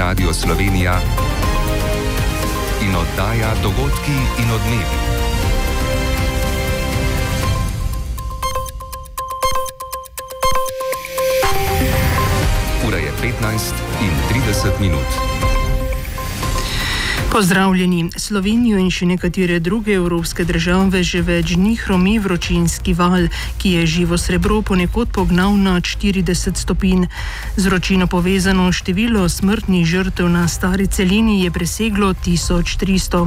Radio Slovenija in oddaja Dogodki in odmevi. Ura je 15:30. Pozdravljeni. Slovenijo in še nekatere druge evropske države že več dni hromi vročinski val, ki je živo srebro ponekod pognal na 40 stopinj. Z vročino povezano število smrtnih žrtev na stari celini je preseglo 1300.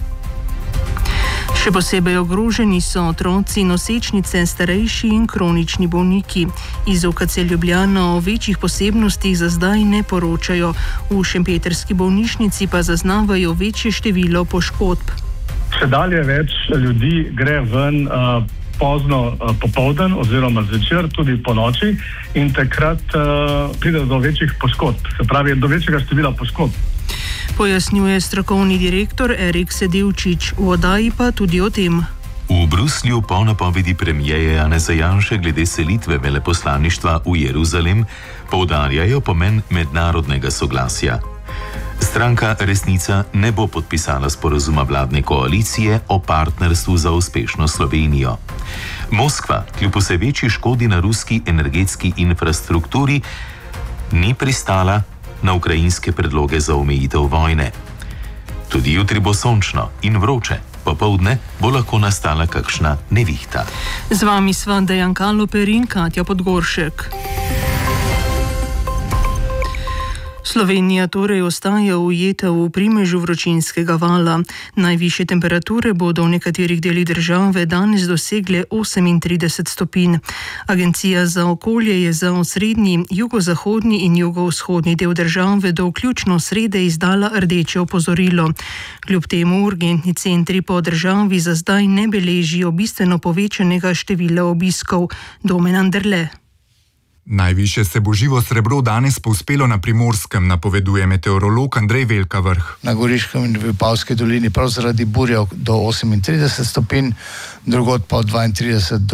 Še posebej ogroženi so otroci, nosečnice, starejši in kronični bolniki. Iz UKC Ljubljana o večjih posebnostih za zdaj ne poročajo. V šempetrski bolnišnici pa zaznavajo večje število poškodb. Še dalje več ljudi gre ven pozno popoldan oziroma zvečer, tudi po noči, in takrat pride do večjih poškodb, se pravi do večjega števila poškodb. Pojasnjuje strokovni direktor Erik Sedevčič, v oddaji pa tudi o tem. V Bruslju po napovedi premierja Janeza Janše glede selitve veleposlaništva v Jeruzalem poudarjajo pomen mednarodnega soglasja. Stranka Resnica ne bo podpisala sporazuma vladne koalicije o partnerstvu za uspešno Slovenijo. Moskva, kljub vse večji škodi na ruski energetski infrastrukturi, ni pristala na ukrajinske predloge za omejitev vojne. Tudi jutri bo sončno in vroče, popoldne bo lahko nastala kakšna nevihta. Z vami sva Dejan Kaloper in Katja Podgoršek. Slovenija torej ostaja ujeta v primežu vročinskega vala. Najvišje temperature bodo v nekaterih delih države danes dosegle 38 stopinj. Agencija za okolje je za osrednji, jugozahodni in jugovzhodni del države do vključno srede izdala rdeče opozorilo. Kljub temu urgentni centri po državi za zdaj ne beležijo bistveno povečanega števila obiskov. Domen Anderle. Najvišje se bo živo srebro danes povzpelo na Primorskem, napoveduje meteorolog Andrej Velkavrh. Na Goriškem in Vipavski dolini prav zaradi burja do 38 stopinj, drugod pa od 32 do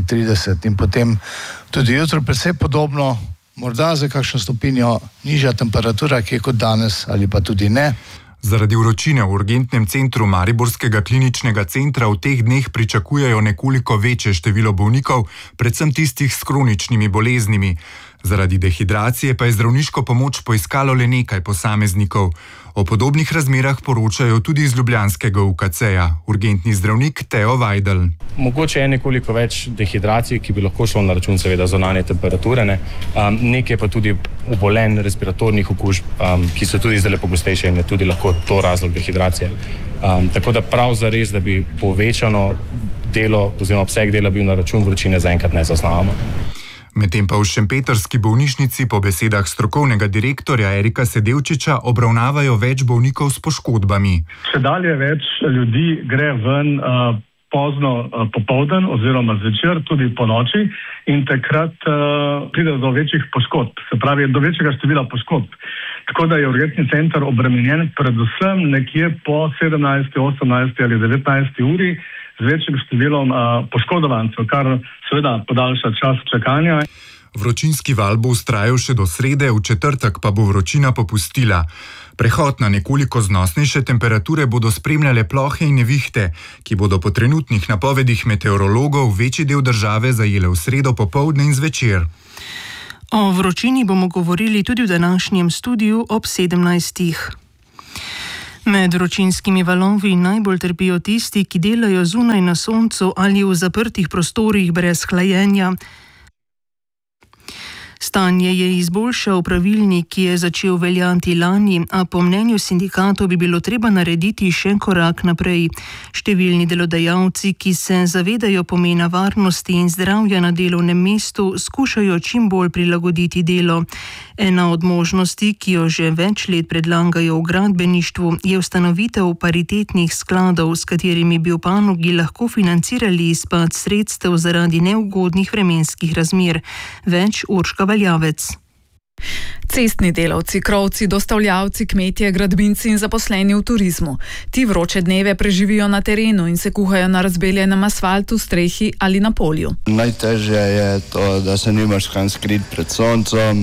36 in potem tudi jutro precej podobno, morda za kakšno stopinjo nižja temperatura, ki je kot danes ali pa tudi ne. Zaradi vročine v urgentnem centru Mariborskega kliničnega centra v teh dneh pričakujejo nekoliko večje število bolnikov, predvsem tistih s kroničnimi boleznimi. Zaradi dehidracije pa je zdravniško pomoč poiskalo le nekaj posameznikov. O podobnih razmerah poročajo tudi iz ljubljanskega UKC-ja, urgentni zdravnik Teo Vajdl. Mogoče je nekoliko več dehidracije, ki bi lahko šlo na račun seveda zunanje temperature, nekaj pa tudi obolenj respiratornih okužb, ki so tudi zdaj pogostejše in je tudi lahko to razlog dehidracije. Tako da prav zares, da bi povečano delo oziroma obseg dela bil na račun vročine, zaenkrat ne zaznavamo. Medtem pa v šempetrski bolnišnici po besedah strokovnega direktorja Erika Sedevčiča obravnavajo več bolnikov s poškodbami. Še dalje več ljudi gre ven pozno popoldan oziroma zvečer, tudi po noči, in takrat pride do večjih poškodb, se pravi do večjega števila poškodb. Tako da je urgentni center obremenjen predvsem nekje po 17., 18. ali 19. uri z večjim številom poškodovancev, kar seveda podaljša čas čakanja. Vročinski val bo vztrajal še do srede, v četrtek pa bo vročina popustila. Prehod na nekoliko znosnejše temperature bodo spremljale plohe in nevihte, ki bodo po trenutnih napovedih meteorologov večji del države zajele v sredo popoldne in zvečer. O vročini bomo govorili tudi v današnjem studiu ob 17. Med vročinskimi valovi najbolj trpijo tisti, ki delajo zunaj na soncu ali v zaprtih prostorih brez hlajenja. Stanje je izboljšal pravilnik, ki je začel veljati lani, a po mnenju sindikatov bi bilo treba narediti še korak naprej. Številni delodajalci, ki se zavedajo pomena varnosti in zdravja na delovnem mestu, skušajo čim bolj prilagoditi delo. Ena od možnosti, ki jo že več let predlagajo v gradbeništvu, je ustanovitev paritetnih skladov, s katerimi bi v panogi lahko financirali izpad sredstev zaradi neugodnih vremenskih razmer. Več Urška Valjavec. Cestni delavci, krovci, dostavljavci, kmetje, gradbinci in zaposleni v turizmu. Ti vroče dneve preživijo na terenu in se kuhajo na razbeljenem asfaltu, strehi ali na polju. Najtežje je to, da se nimaš kam skriti pred soncem,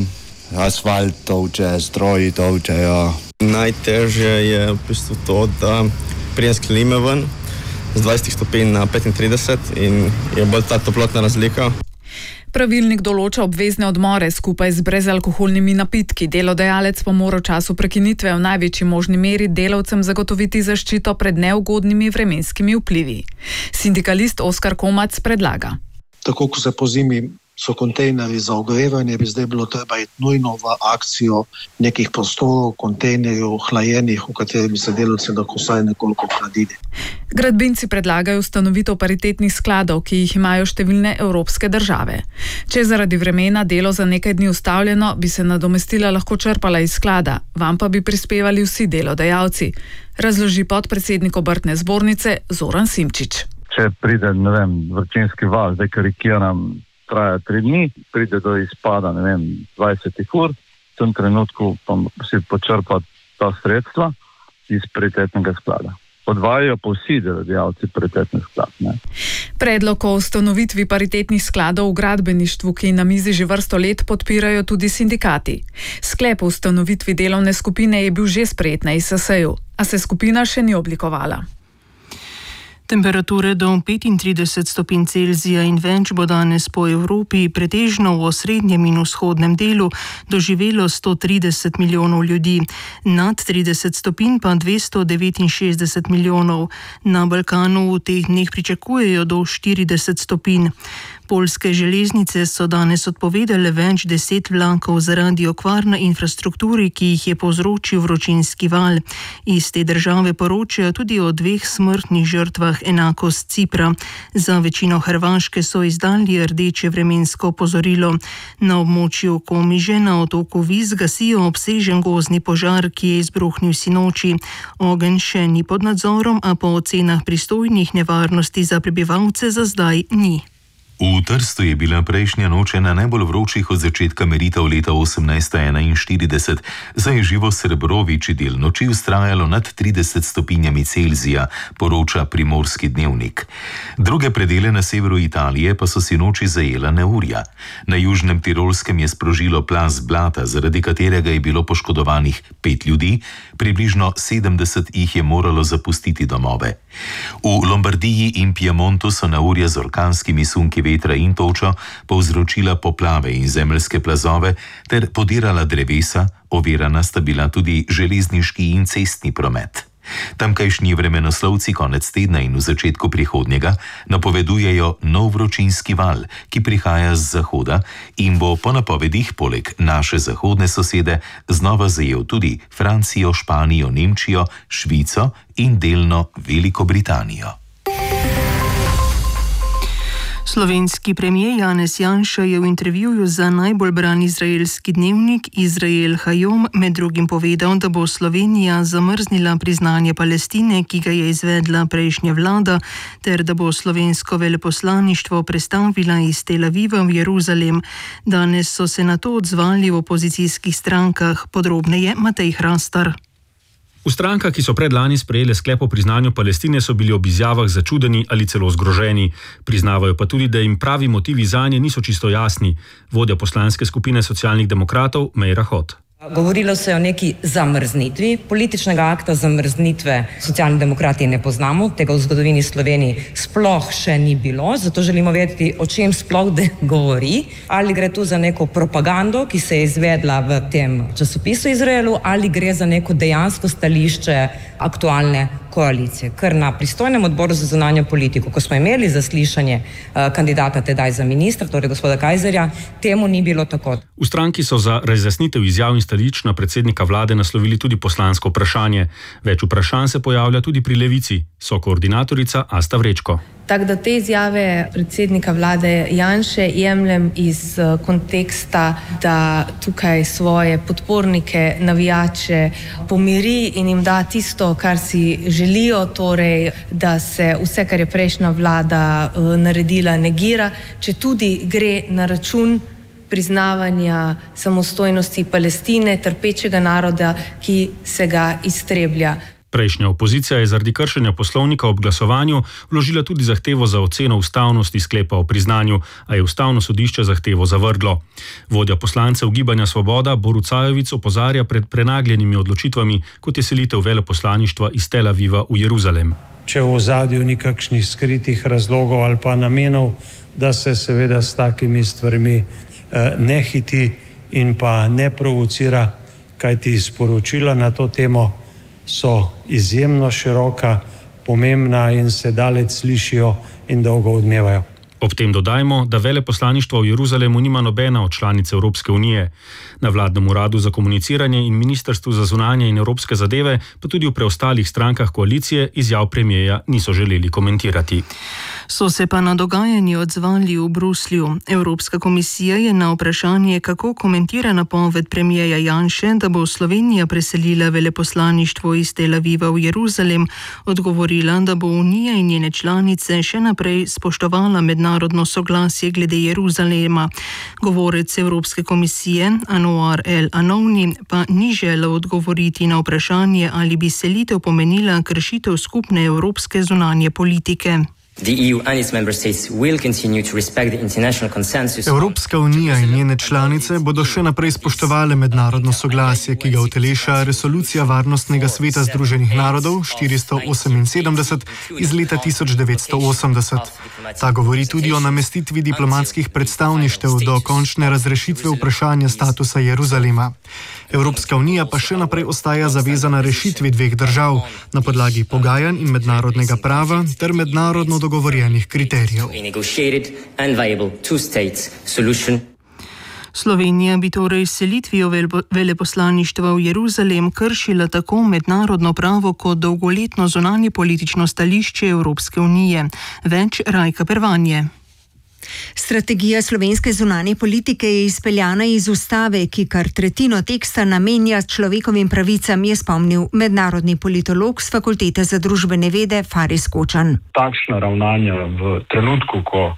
asfalt tolče, stroji tolčejo. Najtežje je v bistvu to, da prijem s klime ven z 20 stopinj na 35 in je bolj ta toplotna razlika. Pravilnik določa obvezne odmore skupaj z brezalkoholnimi napitki. Delodajalec pa mora v času prekinitve v največji možni meri delavcem zagotoviti zaščito pred neugodnimi vremenskimi vplivi. Sindikalist Oskar Komac predlaga. Tako, ko se pozimi so kontejnerji za ogrevanje, bi zdaj bilo treba iti nujno v akcijo nekih prostorov, kontejnerjev, hlajenih, v katerih bi se delavci lahko vsaj nekoliko hladili. Gradbinci predlagajo ustanovitev paritetnih skladov, ki jih imajo številne evropske države. Če je zaradi vremena delo za nekaj dni ustavljeno, bi se nadomestila lahko črpala iz sklada, vam pa bi prispevali vsi delodajalci, razloži podpredsednik obrtne zbornice Zoran Simčič. Če pride, vročinski val, zdaj karikiram, traja 3 dni, pride do izpada, 20 ur, v tem trenutku pa si počrpa ta sredstva iz paritetnega sklada. Podvajajo pa vsi delodajalci paritetni sklad. Predlog o ustanovitvi paritetnih skladov v gradbeništvu, ki na mizi že vrsto let, podpirajo tudi sindikati. Sklep o ustanovitvi delovne skupine je bil že sprejet na ISS-ju, a se skupina še ni oblikovala. Temperature do 35 stopinj Celzija in več bo danes po Evropi, pretežno v osrednjem in vzhodnem delu, doživelo 130 milijonov ljudi. Nad 30 stopinj pa 269 milijonov. Na Balkanu v teh dneh pričakujejo do 40 stopinj. Poljske železnice so danes odpovedale več 10 vlakov zaradi okvar na infrastrukturi, ki jih je povzročil vročinski val. Iz te države poročajo tudi o 2 smrtnih žrtvah, enako s Cipra. Za večino Hrvaške so izdali rdeče vremensko opozorilo. Na območju Komiže na otoku Vis gasijo obsežen gozdni požar, ki je izbruhnil sinoči. Ogenj še ni pod nadzorom, a po ocenah pristojnih nevarnosti za prebivalce za zdaj ni. V Trstu je bila prejšnja noč ena najbolj vročih od začetka meritev leta 1841, saj je živo srebro večji del noči vztrajalo nad 30 stopinjami Celzija, poroča Primorski dnevnik. Druge predele na severu Italije pa so sinoči zajela neurja. Na južnem Tirolskem je sprožilo plaz blata, zaradi katerega je bilo poškodovanih 5 ljudi, približno 70 jih je moralo zapustiti domove. V Lombardiji in Piemontu so neurja z orkanskimi sunki vetra in točo povzročila poplave in zemeljske plazove ter podirala drevesa, ovirana sta bila tudi železniški in cestni promet. Tamkajšnji vremenoslovci konec tedna in v začetku prihodnjega napovedujejo nov vročinski val, ki prihaja z zahoda in bo po napovedih poleg naše zahodne sosede znova zajel tudi Francijo, Španijo, Nemčijo, Švico in delno Veliko Britanijo. Slovenski premijer Janez Janša je v intervjuju za najbolj bran izraelski dnevnik Izrael Hayom med drugim povedal, da bo Slovenija zamrznila priznanje Palestine, ki ga je izvedla prejšnja vlada, ter da bo slovensko veleposlaništvo prestavila iz Tel Aviva v Jeruzalem. Danes so se na to odzvali v opozicijskih strankah. Podrobneje Matej Hrastar. V strankah, ki so predlani sprejeli sklep o priznanju Palestine, so bili ob izjavah začudeni ali celo zgroženi. Priznavajo pa tudi, da jim pravi motivi zanje niso čisto jasni. Vodja poslanske skupine socialnih demokratov Meira Hot. Govorilo se je o neki zamrznitvi. Političnega akta zamrznitve Socialni demokrati ne poznamo, tega v zgodovini Sloveniji sploh še ni bilo, zato želimo vedeti, o čem sploh govori. Ali gre tu za neko propagando, ki se je izvedla v tem časopisu Izraelu, ali gre za neko dejansko stališče aktualne koalicije. Ker na pristojnem odboru za zunanjo politiko, ko smo imeli zaslišanje kandidata tedaj za ministra, torej gospoda Kajzerja, temu ni bilo tako. V stranki so za razjasnitev izjav in stališč na predsednika vlade naslovili tudi poslansko vprašanje. Več vprašanj se pojavlja tudi pri Levici, so koordinatorica Asta Vrečko. Tako da te izjave predsednika vlade Janše jemljem iz konteksta, da tukaj svoje podpornike, navijače pomiri in jim da tisto, kar si želijo, torej da se vse, kar je prejšnja vlada naredila, negira, če tudi gre na račun priznavanja samostojnosti Palestine, trpečega naroda, ki se ga iztreblja. Prejšnja opozicija je zaradi kršenja poslovnika ob glasovanju vložila tudi zahtevo za oceno ustavnosti sklepa o priznanju, a je ustavno sodišče zahtevo zavrglo. Vodja poslancev Gibanja Svoboda Borut Sajovic opozarja pred prenagljenimi odločitvami, kot je selitev veleposlaništva iz Tel Aviva v Jeruzalem. Če v ozadju ni kakšnih skritih razlogov ali pa namenov, da se seveda s takimi stvarmi ne hiti in pa ne provocira, kajti sporočila na to temo so izjemno široka, pomembna in se daleč slišijo in dolgo odmevajo. Ob tem dodajmo, da veleposlaništvo v Jeruzalemu nima nobena od članic Evropske unije. Na vladnem uradu za komuniciranje in ministrstvu za zunanje in evropske zadeve, pa tudi v preostalih strankah koalicije, izjav premierja niso želeli komentirati. So se pa na dogajanje odzvali v Bruslju. Evropska komisija je na vprašanje, kako komentira napoved premierja Janše, da bo Slovenija preselila veleposlaništvo iz Tel Aviva v Jeruzalem, odgovorila, da bo Unija in njene članice še naprej spoštovala mednarodno soglasje glede Jeruzalema. Govorec Evropske komisije Anouar El Anouni pa ni želel odgovoriti na vprašanje, ali bi selitev pomenila kršitev skupne evropske zunanje politike. Evropska unija in njene članice bodo še naprej spoštovale mednarodno soglasje, ki ga uteleša Resolucija Varnostnega sveta Združenih narodov 478 iz leta 1980. Ta govori tudi o namestitvi diplomatskih predstavništev do končne razrešitve vprašanja statusa Jeruzalema. Evropska unija pa še naprej ostaja zavezana rešitvi dveh držav na podlagi pogajanj in mednarodnega prava ter mednarodno dogovorjenih kriterijev. Slovenija bi torej s selitvijo veleposlaništva v Jeruzalem kršila tako mednarodno pravo kot dolgoletno zunanje politično stališče Evropske unije. Več Rajka Pervanje. Strategija slovenske zunanje politike je izpeljana iz ustave, ki kar tretjino teksta namenja človekovim pravicam, je spomnil mednarodni politolog s Fakultete za družbene vede Faris Kočan. Takšna ravnanja v trenutku, ko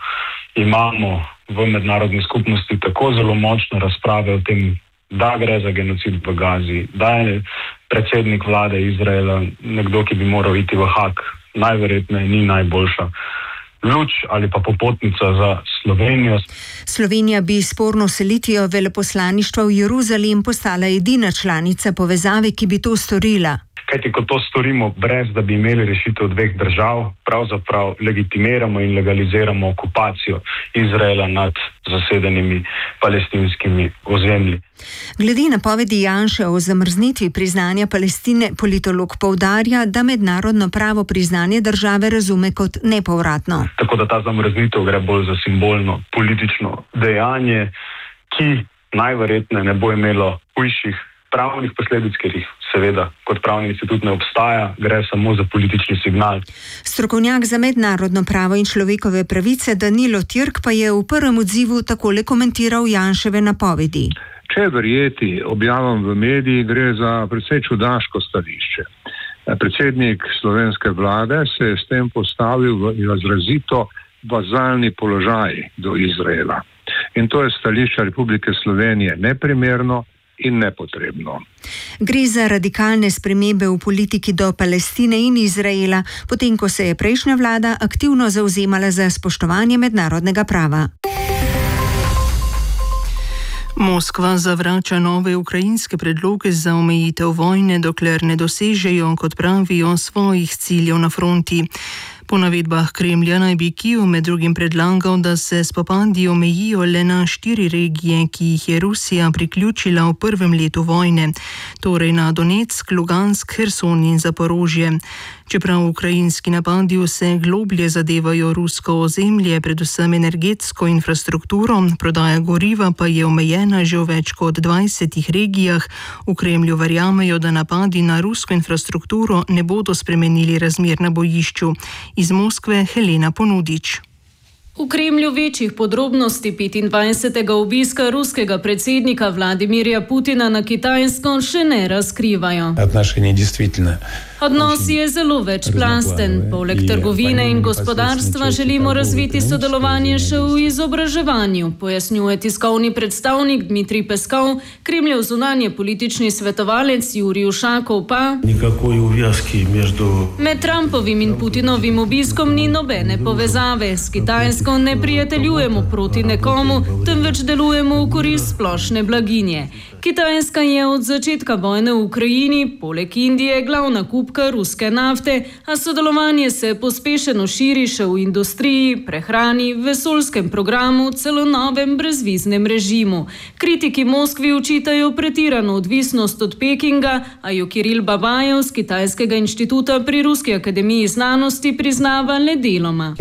imamo v mednarodni skupnosti tako zelo močne razprave o tem, da gre za genocid v Gazi, da je predsednik vlade Izraela nekdo, ki bi moral iti v Haag, najverjetneje ni najboljša luč ali pa popotnica za Slovenijo. Slovenija bi sporno selitvijo veleposlaništva v Jeruzalem postala edina članica povezave, ki bi to storila. Kajti, ko to storimo brez, da bi imeli rešitev dveh držav, pravzaprav legitimiramo in legaliziramo okupacijo Izraela nad zasedenimi palestinskimi ozemlji. Glede napovedi Janše o zamrznitvi priznanja Palestine, politolog poudarja, da mednarodno pravo priznanje države razume kot nepovratno. Tako da ta zamrznitev gre bolj za simbolno politično dejanje, ki najverjetneje ne bo imelo hujših pravnih posledic, ker jih seveda kot pravni institut ne obstaja, gre samo za politični signal. Strokovnjak za mednarodno pravo in človekove pravice Danilo Tirk pa je v prvem odzivu takole komentiral Janševe napovedi. Če verjeti objavam v mediji, gre za precej čudaško stališče. Predsednik slovenske vlade se je s tem postavil v izrazito vazalni položaj do Izraela. In to je stališče Republike Slovenije neprimerno in nepotrebno. Gre za radikalne spremembe v politiki do Palestine in Izraela, potem ko se je prejšnja vlada aktivno zavzemala za spoštovanje mednarodnega prava. Moskva zavrača nove ukrajinske predloge za omejitev vojne, dokler ne dosežejo, kot pravijo, svojih ciljev na fronti. Po navedbah Kremlja naj bi Kijev med drugim predlagal, da se spopadi omejijo le na 4 regije, ki jih je Rusija priključila v prvem letu vojne, torej na Donetsk, Lugansk, Herson in Zaporožje. Čeprav ukrajinski napadi vse globlje zadevajo rusko ozemlje, predvsem energetsko infrastrukturo, prodaja goriva pa je omejena že v več kot 20 regijah, v Kremlju verjamejo, da napadi na rusko infrastrukturo ne bodo spremenili razmer na bojišču. Iz Moskve Helena Ponudič. V Kremlju večjih podrobnosti 25. obiska ruskega predsednika Vladimirja Putina na Kitajsko še ne razkrivajo. Odnos je zelo večplasten. Poleg trgovine in gospodarstva želimo razviti sodelovanje še v izobraževanju, pojasnjuje tiskovni predstavnik Dmitrij Peskov, Kremljev zunanje politični svetovalec Jurij Ušakov pa: Med Trumpovim in Putinovim obiskom ni nobene povezave. S Kitajsko ne prijateljujemo proti nekomu, temveč delujemo v korist splošne blaginje. Kitajska je od začetka vojne v Ukrajini, poleg Indije, glavna kupka ruske nafte, a sodelovanje se pospešeno širi še v industriji, prehrani, vesoljskem programu, celo novem brezviznem režimu. Kritiki Moskvi očitajo pretirano odvisnost od Pekinga, a jo Kiril Babajev z Kitajskega inštituta pri Ruski akademiji znanosti priznava le deloma.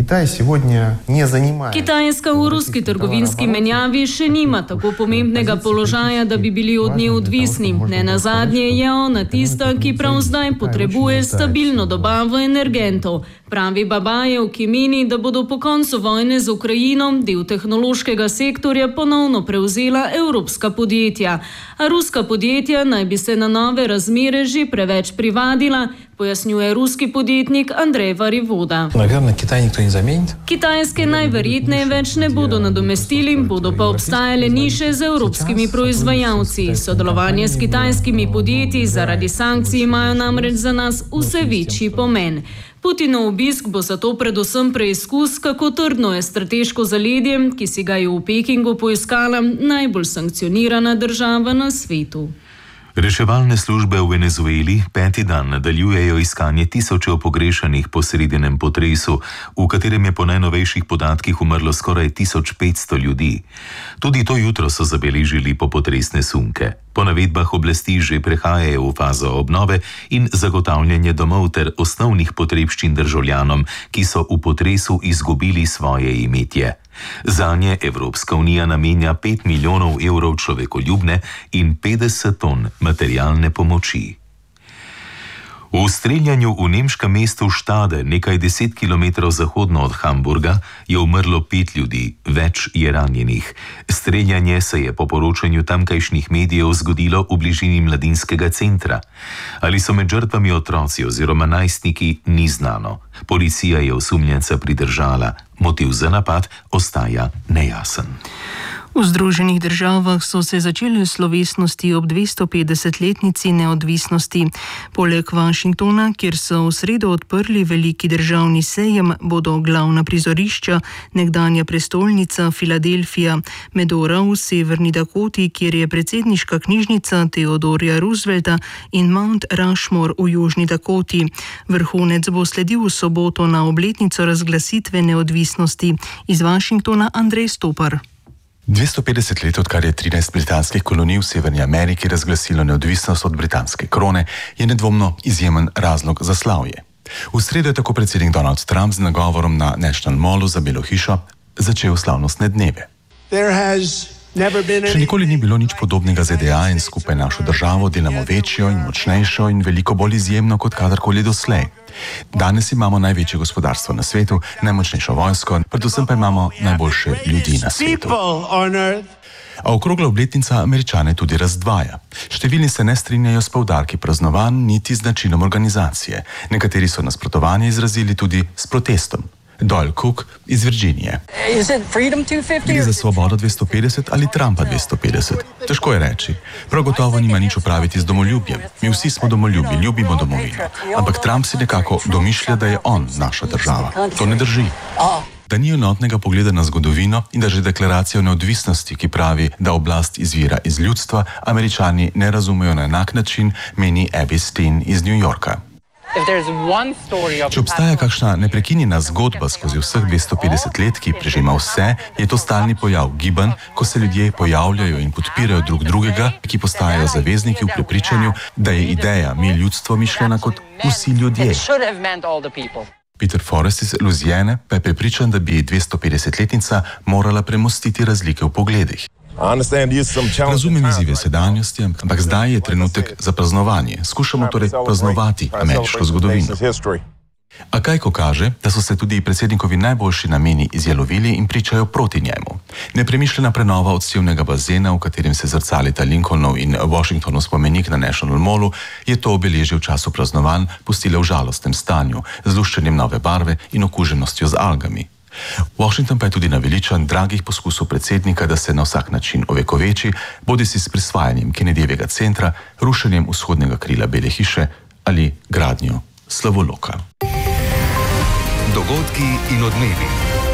Kitajska v ruski trgovinski menjavi še nima tako pomembnega položaja, da bi bili od nje odvisni. Nenazadnje je ona tista, ki prav zdaj potrebuje stabilno dobavo energentov. Pravi Babajev, ki meni, da bodo po koncu vojne z Ukrajino del tehnološkega sektorja ponovno prevzela evropska podjetja. A ruska podjetja naj bi se na nove razmere že preveč privadila, pojasnjuje ruski podjetnik Andrej Varivoda. Kitajske najverjetneje več ne bodo nadomestili, bodo pa obstajale niše z evropskimi proizvajalci. Sodelovanje s kitajskimi podjetji zaradi sankcij imajo namreč za nas vse večji pomen. Putinov obisk bo zato predvsem preizkus, kako trdno je strateško zaledje, ki si ga je v Pekingu poiskala najbolj sankcionirana država na svetu. Reševalne službe v Venezueli 5. dan nadaljujejo iskanje tisočev pogrešanih po sredinem potresu, v katerem je po najnovejših podatkih umrlo skoraj 1500 ljudi. Tudi to jutro so zabeležili popotresne sunke. Po navedbah oblasti že prehajajo v fazo obnove in zagotavljanje domov ter osnovnih potrebščin državljanom, ki so v potresu izgubili svoje imetje. Zanje Evropska unija namenja 5 milijonov evrov človekoljubne in 50 ton materialne pomoči. V streljanju v nemškem mestu Stade, nekaj 10 km zahodno od Hamburga, je umrlo 5 ljudi, več je ranjenih. Streljanje se je po poročanju tamkajšnjih medijev zgodilo v bližini mladinskega centra. Ali so med žrtvami otroci oziroma najstniki, ni znano. Policija je osumljenca pridržala. Motiv za napad ostaja nejasen. V Združenih državah so se začele slovesnosti ob 250-letnici neodvisnosti. Poleg Washingtona, kjer so v sredo odprli veliki državni sejem, bodo glavna prizorišča nekdanja prestolnica Filadelfija, Medora v Severni Dakoti, kjer je predsedniška knjižnica Theodorja Roosevelta, in Mount Rushmore v Južni Dakoti. Vrhunec bo sledil v soboto na obletnico razglasitve neodvisnosti. Iz Washingtona Andrej Stopar. 250 let, odkar je 13 britanskih kolonij v Severni Ameriki razglasilo neodvisnost od britanske krone, je nedvomno izjemen razlog za slavje. V sredo je tako predsednik Donald Trump z nagovorom na National Mallu za Belo hišo začel slavnostne dneve. Še nikoli ni bilo nič podobnega ZDA in skupaj našo državo delamo večjo in močnejšo in veliko bolj izjemno kot kadarkoli doslej. Danes imamo največje gospodarstvo na svetu, najmočnejšo vojsko, predvsem pa imamo najboljše ljudi na svetu. A okrogla obletnica Američane tudi razdvaja. Številni se ne strinjajo s poudarki praznovanj niti z načinom organizacije. Nekateri so nasprotovanje izrazili tudi s protestom. Doyle Cook iz Virginije. Gre za svobodo 250 ali Trumpa 250? Težko je reči. Prav gotovo nima nič opraviti z domoljubjem. Mi vsi smo domoljubi, ljubimo domovino. Ampak Trump si nekako domišlja, da je on naša država. To ne drži. Da ni enotnega pogleda na zgodovino in da že deklaracija o neodvisnosti, ki pravi, da oblast izvira iz ljudstva, Američani ne razumejo na enak način, meni Abby Steen iz New Yorka. Če obstaja kakšna neprekinjena zgodba skozi vseh 250 let, ki prežema vse, je to stalni pojav gibanj, ko se ljudje pojavljajo in podpirajo drug drugega, ki postajajo zavezniki v prepričanju, da je ideja mi ljudstvo mišljena kot vsi ljudje. Peter Forrest iz Louisiane pa je prepričan, da bi 250-letnica morala premostiti razlike v pogledih. Razumem izzive sedanjosti, ampak zdaj je trenutek za praznovanje. Skušamo torej praznovati ameriško zgodovino. A Kajko kaže, da so se tudi predsednikovi najboljši nameni izjalovili in pričajo proti njemu. Nepremišljena prenova odsevnega bazena, v katerem se zrcalita Lincolnov in Washingtonov spomenik na National Mallu, je to obeležje v času praznovanj pustila v žalostnem stanju, z luščenjem nove barve in okuženostjo z algami. Washington pa je tudi naveličan dragih poskusov predsednika, da se na vsak način ovekoveči, bodisi s prisvajanjem Kennedyjevega centra, rušenjem vzhodnega krila Bele hiše ali gradnjo Slavoloka. Dogodki in odmevi.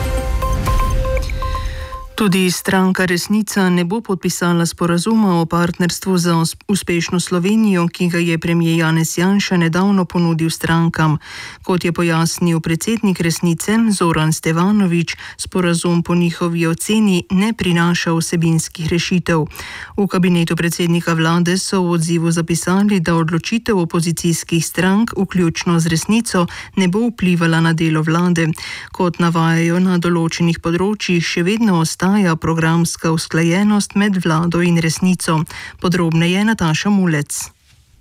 Tudi stranka Resnica ne bo podpisala sporazuma o partnerstvu za uspešno Slovenijo, ki ga je premijer Janez Janša nedavno ponudil strankam. Kot je pojasnil predsednik Resnice Zoran Stevanović, sporazum po njihovi oceni ne prinaša vsebinskih rešitev. V kabinetu predsednika vlade so v odzivu zapisali, da odločitev opozicijskih strank, vključno z Resnico, ne bo vplivala na delo vlade. Kot navajajo, na določenih področjih še vedno ostaja programska usklajenost med vlado in Resnico. Podrobneje Nataša Mulec.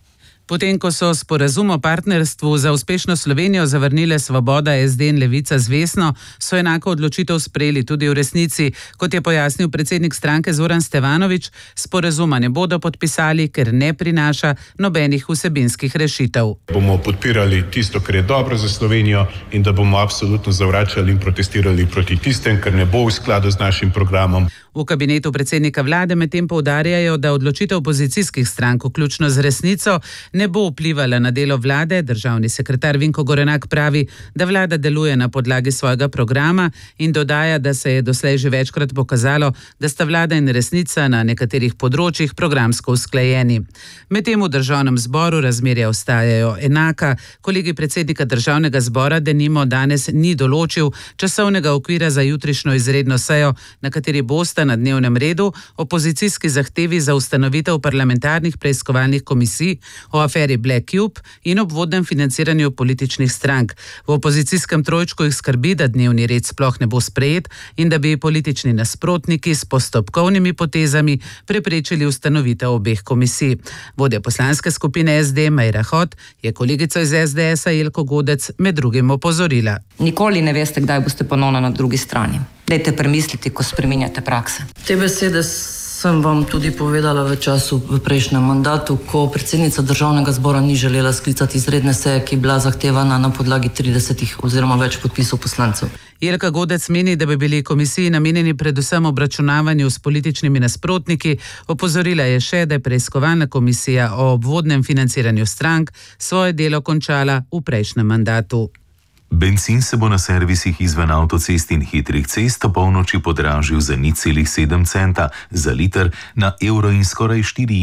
Potem, ko so sporazum o partnerstvu za uspešno Slovenijo zavrnile Svoboda, SD in Levica z Vesno, so enako odločitev sprejeli tudi v Resnici. Kot je pojasnil predsednik stranke Zoran Stevanović, sporazuma ne bodo podpisali, ker ne prinaša nobenih vsebinskih rešitev. Bomo podpirali tisto, kar je dobro za Slovenijo, in da bomo absolutno zavračali in protestirali proti tistem, kar ne bo v skladu z našim programom. V kabinetu predsednika vlade medtem poudarjajo, da odločitev opozicijskih strank, vključno z Resnico, ne bo vplivala na delo vlade. Državni sekretar Vinko Gorenak pravi, da vlada deluje na podlagi svojega programa in dodaja, da se je doslej že večkrat pokazalo, da sta vlada in Resnica na nekaterih področjih programsko usklajeni. Medtem v državnem zboru razmerja ostajajo enaka. Kolegi predsednika državnega zbora denimo danes ni določil časovnega okvira za jutrišnjo izredno sejo, na kateri bosta na dnevnem redu opozicijski zahtevi za ustanovitev parlamentarnih preiskovalnih komisij o aferi Black Cube in obvodnem financiranju političnih strank. V opozicijskem trojčku jih skrbi, da dnevni red sploh ne bo sprejet in da bi politični nasprotniki s postopkovnimi potezami preprečili ustanovitev obeh komisij. Vodja poslanske skupine SD Meira Hot je kolegico iz SDS-a Jelko Godec med drugim opozorila. Nikoli ne veste, kdaj boste ponovno na drugi strani. Dajte premisliti, ko spreminjate prakse. Te besede sem vam tudi povedala v času v prejšnjem mandatu, ko predsednica državnega zbora ni želela sklicati izredne seje, ki je bila zahtevana na podlagi 30 oziroma več podpisov poslancev. Jelka Godec meni, da bi bili komisiji namenjeni predvsem obračunavanju s političnimi nasprotniki. Opozorila je še, da je preiskovalna komisija o obvodnem financiranju strank svoje delo končala v prejšnjem mandatu. Bencin se bo na servisih izven avtocest in hitrih cest po polnoči podražil za 0,7 centa za liter na evro in skoraj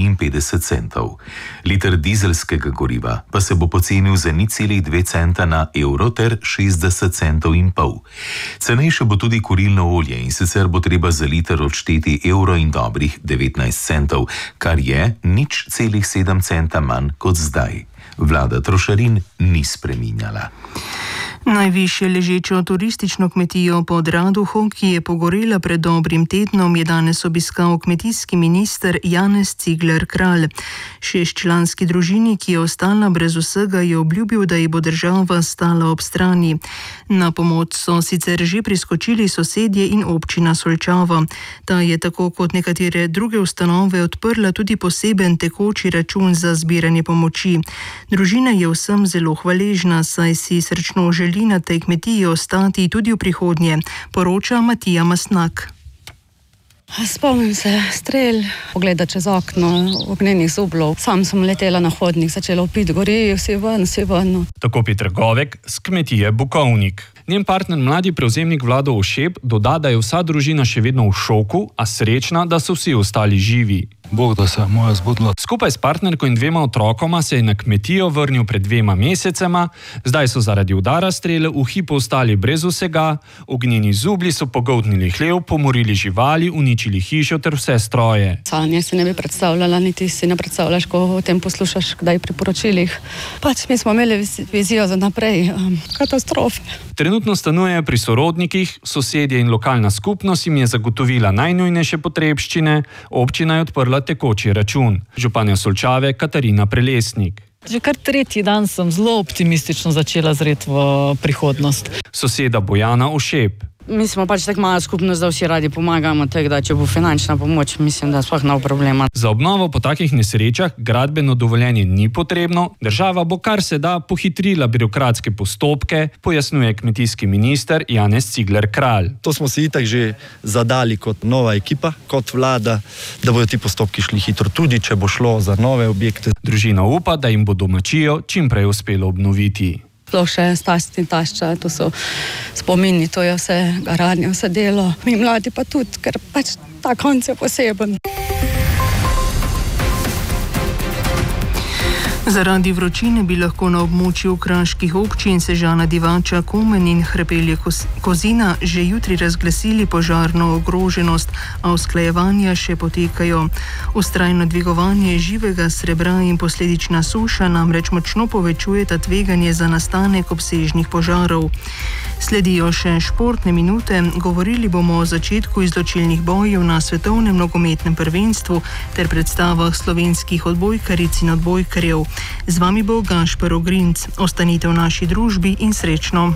54 centov. Liter dizelskega goriva pa se bo pocenil za 0,2 centa na evro ter 60 centov in pol. Cenejše bo tudi kurilno olje, in sicer bo treba za liter odšteti evro in dobrih 19 centov, kar je 0,7 centa manj kot zdaj. Vlada trošarin ni spreminjala. Najvišje ležečo turistično kmetijo pod Raduho, ki je pogorela pred dobrim tednom, je danes obiskal kmetijski minister Janez Cigler Kralj. 6-članski družini, ki je ostala brez vsega, je obljubil, da ji bo država stala ob strani. Na pomoč so sicer že priskočili sosedje in občina Solčava. Ta je tako kot nekatere druge ustanove odprla tudi poseben tekoči račun za zbiranje pomoči. Družina je vsem zelo hvaležna, saj si srčno želi na tej kmetiji ostati tudi v prihodnje, poroča Matija Masnak. Spomnim se strel, pogleda čez okno, ognjenih zublov. Sam sem letela na hodnik, začela vpiti, gori, vsi ven. Tako Peter Govek z kmetije Bukovnik. Njen partner, mladi prevzemnik Vlado Ošep, doda, da je vsa družina še vedno v šoku, a srečna, da so vsi ostali živi. Bog, da se je moja zbudila. Skupaj s partnerko in 2 otrokoma se je na kmetijo vrnil pred 2 mesecema, zdaj so zaradi udara strele v hipu ostali brez vsega, ognjeni zubli so pogoltnili hlev, pomorili živali, uničili hišo ter vse stroje. Sanje se ne bi predstavljala, niti si ne predstavljaš, ko o tem poslušaš, kdaj priporočilih. Pač mi smo imeli vizijo za naprej, katastrofe. Trenutno stanujejo pri sorodnikih, sosedje in lokalna skupnost jim je zagotovila najnujnejše potrebščine, občina je odprla tekoči račun. Županja Solčave Katarina Prelesnik. Že kar tretji dan sem zelo optimistično začela zreti v prihodnost. Soseda Bojana Ošep. Mi smo pač tako mala skupnost, da vsi radi pomagamo, tako da če bo finančna pomoč, mislim, da sploh ne bo problema. Za obnovo po takih nesrečah gradbeno dovoljenje ni potrebno, država bo kar se da pohitrila birokratske postopke, pojasnjuje kmetijski minister Janez Cigler Kralj. To smo si itak že zadali kot nova ekipa, kot vlada, da bodo ti postopki šli hitro, tudi če bo šlo za nove objekte. Družina upa, da jim bo domačijo čim prej uspelo obnoviti. Sploh še tast in tašča, to so spomini, to je vse garanje, vse delo. Mi mladi pa tudi, ker pač ta konc je poseben. Zaradi vročine bi lahko na območju kraških občin Sežana, Divača, Komen in Hrepelje Kozina že jutri razglasili požarno ogroženost, a usklajevanja še potekajo. Vztrajno dvigovanje živega srebra in posledična suša namreč močno povečujeta tveganje za nastanek obsežnih požarov. Sledijo še športne minute, govorili bomo o začetku izločilnih bojev na svetovnem nogometnem prvenstvu ter predstavah slovenskih odbojkaric in odbojkarjev. Z vami bo Gašper Ogrinc. Ostanite v naši družbi in srečno.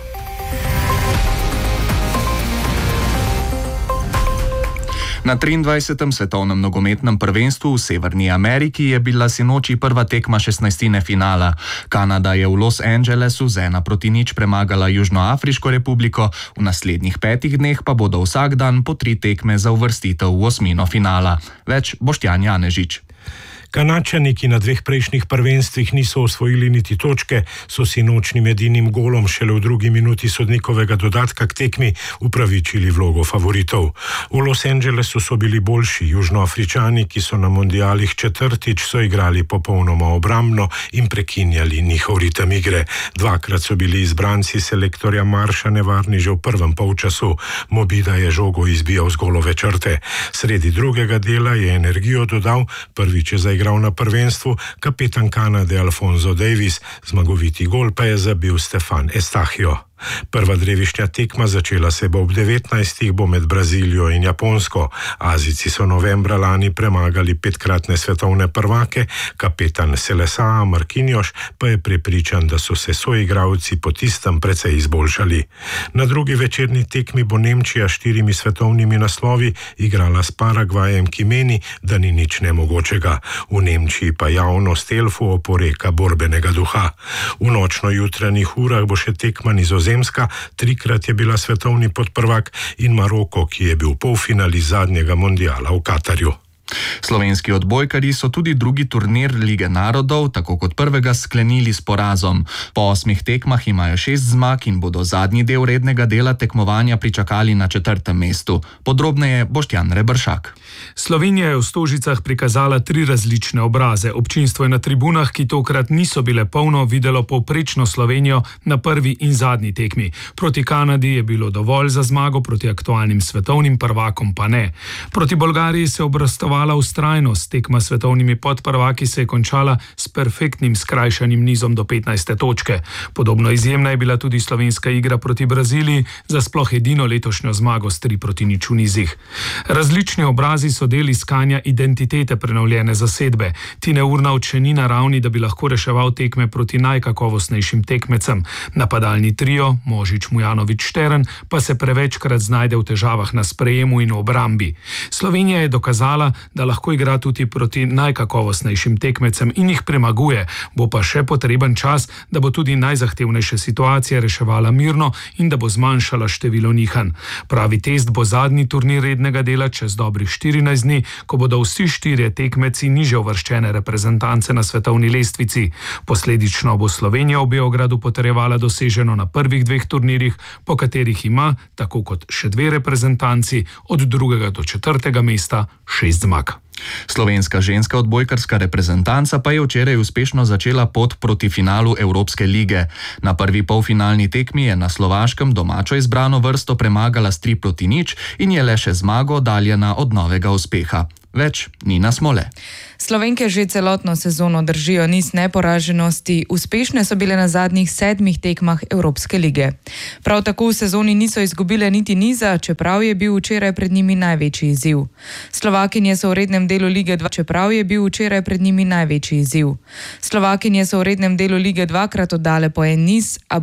Na 23. svetovnem nogometnem prvenstvu v Severni Ameriki je bila sinoči prva tekma 16. finala. Kanada je v Los Angelesu z 1-0 premagala Južnoafriško republiko, v naslednjih 5 dneh pa bodo vsak dan po 3 tekme za uvrstitev v osmino finala. Več Boštjan Janežič. Kanadčani, ki na 2 prejšnjih prvenstvih niso osvojili niti točke, so si nočnim edinim golom šele v 2. minuti sodnikovega dodatka k tekmi upravičili vlogo favoritov. V Los Angelesu so bili boljši. Južnoafričani, ki so na mondialih 4. so igrali popolnoma obrambno in prekinjali njihov ritem igre. 2-krat so bili izbranci selektorja Marša nevarni že v prvem polčasu. Mobida je žogo izbijal z golove črte. Sredi drugega dela je energijo dodal, prvič je igral na prvenstvu kapetan Kanade Alfonso Davis, zmagoviti gol pa je zabil Stefan Estacio. Prva drevišnja tekma začela se bo ob 19. bo med Brazilijo in Japonsko. Azijci so novembra lani premagali 5-kratne svetovne prvake, kapetan Selesa Marquinhos pa je prepričan, da so se soigralci po tistem precej izboljšali. Na drugi večerni tekmi bo Nemčija s 4 svetovnimi naslovi igrala s Paragvajem, ki meni, da ni nič nemogočega. V Nemčiji pa javnost Elfu oporeka borbenega duha. V nočno-jutranjih urah bo še tekma Nizozemska, 3-krat je bila svetovni podprvak, in Maroko, ki je bil polfinalist zadnjega mondiala v Katarju. Slovenski odbojkarji so tudi drugi turnir Lige narodov, tako kot prvega, sklenili s porazom. Po 8 tekmah imajo 6 zmag in bodo zadnji del rednega dela tekmovanja pričakali na 4. mestu. Podrobneje Boštjan Rebršak. Slovenija je v Stožicah prikazala 3 različne obraze. Občinstvo je na tribunah, ki tokrat niso bile polno, videlo povprečno Slovenijo na prvi in zadnji tekmi. Proti Kanadi je bilo dovolj za zmago, proti aktualnim svetovnim prvakom pa ne. Proti Bolgariji se je obrastovala vztrajnost. Tekma s svetovnimi podprvaki se je končala s perfektnim skrajšanim nizom do 15. točke. Podobno izjemna je bila tudi slovenska igra proti Braziliji za sploh edino letošnjo zmago s 3-0 v nizih. Različni obrazi so del iskanja identitete prenovljene zasedbe. Tine Urnavt še ni na ravni, da bi lahko reševal tekme proti najkakovostnejšim tekmecem. Napadalni trio, Možič, Mujanović, Štern, pa se prevečkrat znajde v težavah na sprejemu in obrambi. Slovenija je dokazala, da lahko igra tudi proti najkakovostnejšim tekmecem in jih premaguje. Bo pa še potreben čas, da bo tudi najzahtevnejše situacije reševala mirno in da bo zmanjšala število nihanj. Pravi test bo zadnji turnir rednega dela čez dobrih 14 dni, ko bodo vsi 4 tekmeci nižje uvrščene reprezentance na svetovni lestvici. Posledično bo Slovenija v Beogradu potrjevala doseženo na prvih 2 turnirjih, po katerih ima, tako kot še 2 reprezentanci, od 2. do 4. mesta 6 zmag. Slovenska ženska odbojkarska reprezentanca pa je včeraj uspešno začela pot proti finalu Evropske lige. Na prvi polfinalni tekmi je na Slovaškem domačo izbrano vrsto premagala s 3-0 in je le še zmago oddaljena od novega uspeha. Več Nina Smole. Slovenke že celotno sezono držijo niz neporaženosti, uspešne so bile na zadnjih 7 tekmah Evropske lige. Prav tako v sezoni niso izgubile niti niza, čeprav je bil včeraj pred njimi največji izziv. Slovakinje so v rednem delu Lige 2, čeprav je bil včeraj pred njimi največji izziv. Slovakinje so v rednem delu Lige 2-krat oddale po en niz, a